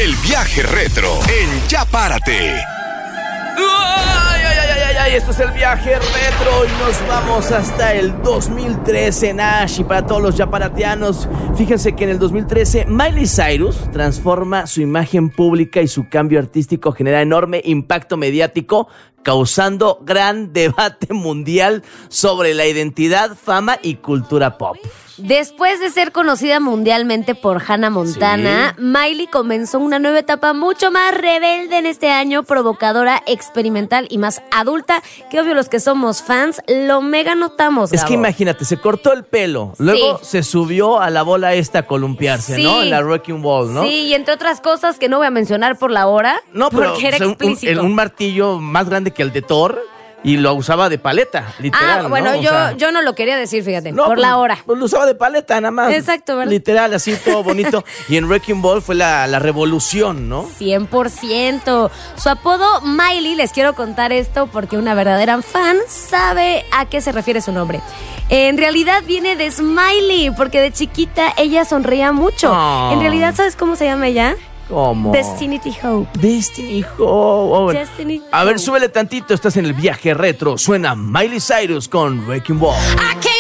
El viaje retro en Ya Párate. ¡Ay! Esto es el viaje retro y nos vamos hasta el 2013, Nash. Y para todos los yaparateanos, fíjense que en el 2013 Miley Cyrus transforma su imagen pública y su cambio artístico genera enorme impacto mediático, causando gran debate mundial sobre la identidad, fama y cultura pop. Después de ser conocida mundialmente por Hannah Montana, sí, Miley comenzó una nueva etapa mucho más rebelde en este año, provocadora, experimental y más adulta, que obvio los que somos fans lo mega notamos, Es Gabo. que imagínate, se cortó el pelo, luego se subió a la bola esta a columpiarse, ¿no? En la Wrecking Ball, ¿no? Sí, y entre otras cosas que no voy a mencionar por la hora, no, pero porque era explícito. Un martillo más grande que el de Thor. Y lo usaba de paleta, literal. Bueno, ¿no? yo no lo quería decir, fíjate, no, por la hora. Pues lo usaba de paleta nada más. Exacto, ¿verdad? Literal, así todo bonito. Y en Wrecking Ball fue la revolución, ¿no? 100%. Su apodo Miley, les quiero contar esto porque una verdadera fan sabe a qué se refiere su nombre. En realidad viene de Smiley, porque de chiquita ella sonreía mucho. Oh. En realidad, ¿sabes cómo se llama ella? ¿Cómo? Destiny Hope. Destiny Hope. Destiny A ver, Hope. súbele tantito, estás en el viaje retro. Suena Miley Cyrus con Wrecking Ball.